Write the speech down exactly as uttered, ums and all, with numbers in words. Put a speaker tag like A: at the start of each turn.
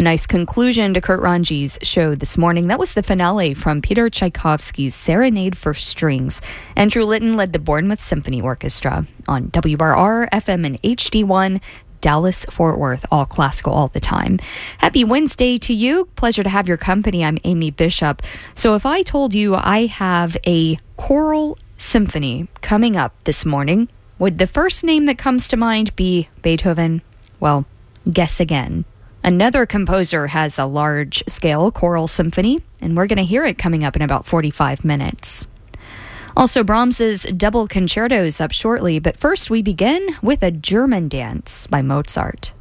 A: A nice conclusion to Kurt Ranji's show this morning. That was the finale from Peter Tchaikovsky's Serenade for Strings. Andrew Litton led the Bournemouth Symphony Orchestra on W R R, F M and H D one, Dallas, Fort Worth, all classical all the time. Happy Wednesday to you. Pleasure to have your company. I'm Amy Bishop. So if I told you I have a choral symphony coming up this morning, would the first name that comes to mind be Beethoven? Well, guess again. Another composer has a large-scale choral symphony, and we're going to hear it coming up in about forty-five minutes. Also, Brahms's double concertos up shortly, but first we begin with a German dance by Mozart.